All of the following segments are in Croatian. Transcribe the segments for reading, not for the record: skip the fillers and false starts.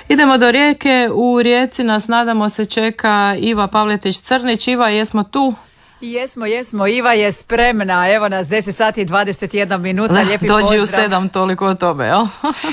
Idemo do Rijeke. U Rijeci nas, nadamo se, čeka Iva Pavletić-Crnić. Iva, jesmo tu? Jesmo. Iva je spremna. Evo nas, 10 sati i 21 minuta. Lijepi dođi pozdrav. U 7, toliko o tome, jel?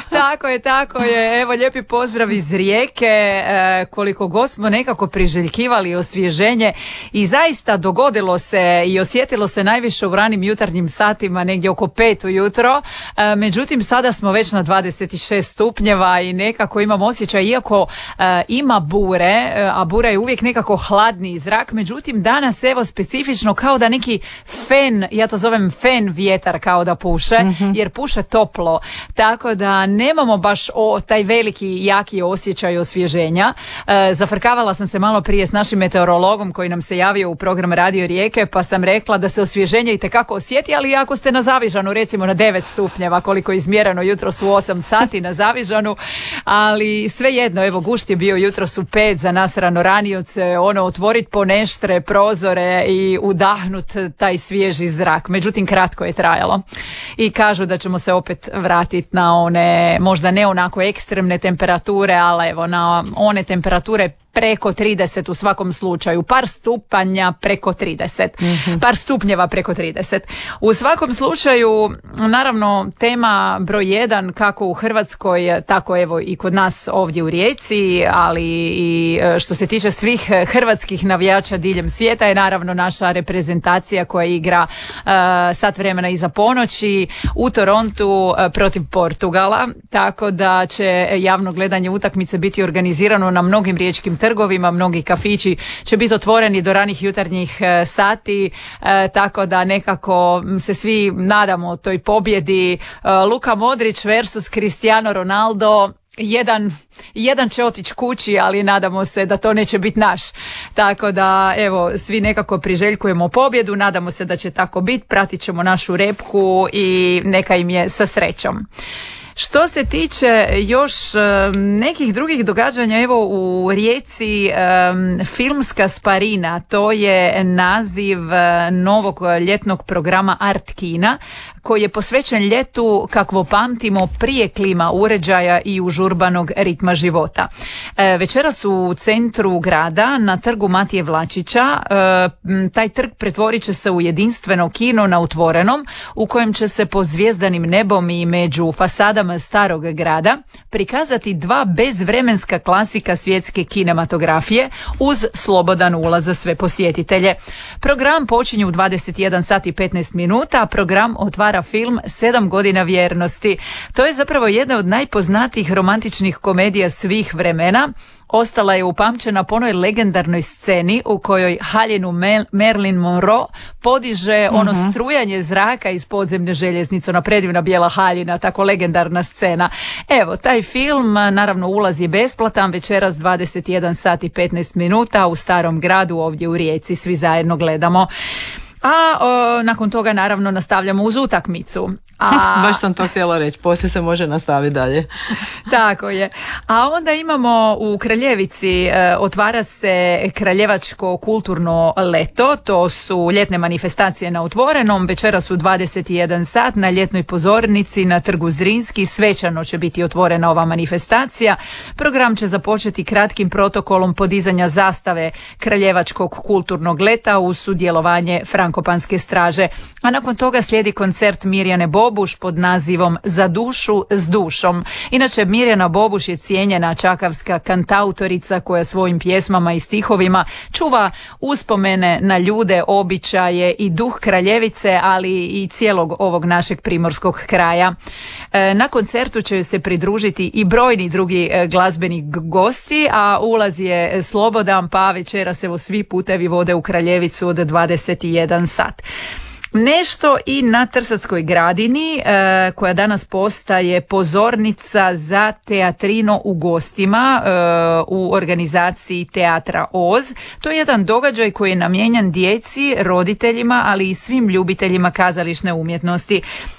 Tako je. Evo, lijepi pozdrav iz Rijeke. Koliko god smo nekako priželjkivali osvježenje i zaista dogodilo se i osjetilo se najviše u ranim jutarnjim satima, negdje oko 5 ujutro. Međutim, sada smo već na 26 stupnjeva i nekako imam osjećaj, iako ima bure, a bura je uvijek nekako hladniji zrak, međutim, danas evo specifično kao da neki fen, ja to zovem fen vjetar kao da puše, jer puše toplo, tako da nemamo baš taj veliki jaki osjećaj osvježenja. Zafrkavala sam se malo prije s našim meteorologom koji nam se javio u program Radio Rijeke, pa sam rekla da se osvježenje itekako osjeti, ali ako ste na Zavižanu recimo na 9 stupnjeva koliko je izmjereno jutros u 8 sati na Zavižanu, ali svejedno, evo gušt je bio jutros u 5 za nas ranoranioce, otvorit poneštre prozore i udahnut taj svježi zrak. Međutim, kratko je trajalo. I kažu da ćemo se opet vratiti na one, možda ne onako ekstremne temperature, ali evo na one temperature preko 30 u svakom slučaju. Par stupanja preko 30. Par stupnjeva preko 30. U svakom slučaju, naravno, tema broj 1 kako u Hrvatskoj, tako evo i kod nas ovdje u Rijeci, ali i što se tiče svih hrvatskih navijača diljem svijeta je naravno naša reprezentacija koja igra sat vremena iza ponoći u Torontu protiv Portugala, tako da će javno gledanje utakmice biti organizirano na mnogim riječkim trgovima, mnogi kafići će biti otvoreni do ranih jutarnjih sati, tako da nekako se svi nadamo toj pobjedi. Luka Modrić versus Cristiano Ronaldo, jedan će otići kući, ali nadamo se da to neće biti naš. Tako da, evo, svi nekako priželjkujemo pobjedu, nadamo se da će tako biti, pratit ćemo našu repku i neka im je sa srećom. Što se tiče još nekih drugih događanja, evo u Rijeci filmska sparina, to je naziv novog ljetnog programa Art Kina, koji je posvećen ljetu kakvo pamtimo prije klima uređaja i užurbanog ritma života. Večeras u centru grada, na trgu Matije Vlačića, taj trg pretvorit će se u jedinstveno kino na otvorenom, u kojem će se pod zvjezdanim nebom i među fasadama starog grada prikazati dva bezvremenska klasika svjetske kinematografije uz slobodan ulaz za sve posjetitelje. Program počinje u 21 sat i 15 minuta, a program otvara film 7 godina vjernosti. To je zapravo jedna od najpoznatijih romantičnih komedija svih vremena. Ostala je upamćena po onoj legendarnoj sceni u kojoj haljinu Marilyn Monroe podiže ono strujanje zraka iz podzemne željeznice, ona predivna bijela haljina, tako legendarna scena. Evo, taj film, naravno, ulaz je besplatan, večeras 21 sat i 15 minuta u Starom gradu ovdje u Rijeci, svi zajedno gledamo. A nakon toga naravno nastavljamo uz utakmicu. Baš sam to htjela reći, poslije se može nastaviti dalje. Tako je. A onda imamo u Kraljevici, otvara se Kraljevačko kulturno leto, to su ljetne manifestacije na otvorenom, večeras u 21 sat na ljetnoj pozornici na trgu Zrinski, svečano će biti otvorena ova manifestacija. Program će započeti kratkim protokolom podizanja zastave Kraljevačkog kulturnog leta uz sudjelovanje Frankopanske straže, a nakon toga slijedi koncert Mirjane Bobuš pod nazivom Za dušu s dušom. Inače, Mirjana Bobuš je cijenjena čakavska kantautorica koja svojim pjesmama i stihovima čuva uspomene na ljude, običaje i duh Kraljevice, ali i cijelog ovog našeg primorskog kraja. Na koncertu će se pridružiti i brojni drugi glazbeni gosti, a ulaz je slobodan, pa večeras evo svi putevi vode u Kraljevicu od 21 sat. Nešto i na Trsatskoj gradini, koja danas postaje pozornica za teatrino u gostima u organizaciji Teatra Oz. To je jedan događaj koji je namijenjen djeci, roditeljima, ali i svim ljubiteljima kazališne umjetnosti.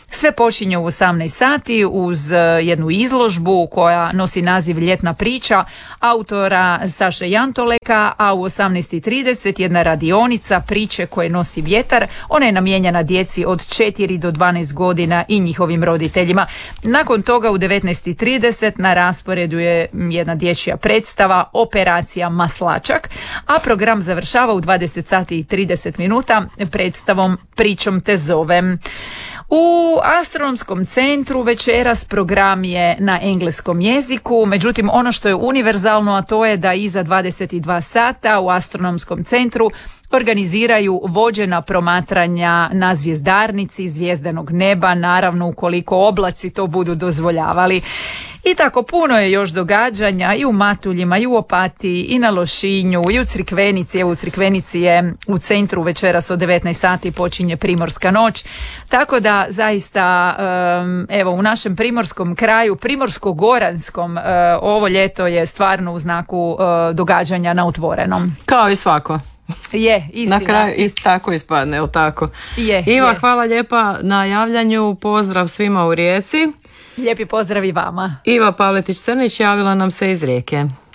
Sve počinje u 18 sati uz jednu izložbu koja nosi naziv Ljetna priča autora Saše Jantoleka, a u 18:30 jedna radionica priče koje nosi vjetar. Ona je namijenjena djeci od 4 do 12 godina i njihovim roditeljima. Nakon toga u 19:30 na rasporedu je jedna dječja predstava Operacija Maslačak, a program završava u 20:30 predstavom Pričom te zovem. U Astronomskom centru večeras program je na engleskom jeziku, međutim ono što je univerzalno, a to je da iza 22 sata u Astronomskom centru organiziraju vođena promatranja na zvjezdarnici zvjezdanog neba, naravno ukoliko oblaci to budu dozvoljavali. I tako puno je još događanja i u Matuljima, i u Opatiji, i na Lošinju, i u Crikvenici. Evo u Crikvenici je u centru večeras od 19 sati počinje Primorska noć. Tako da zaista evo u našem primorskom kraju, Primorsko-goranskom, ovo ljeto je stvarno u znaku događanja na otvorenom. Kao i svako. Je, istina. Na kraju tako ispadne, je li tako? Je, Iva, je. hvala lijepa na javljanju, pozdrav svima u Rijeci. Lijepi pozdrav i vama. Iva Pavletić-Crnić javila nam se iz Rijeke.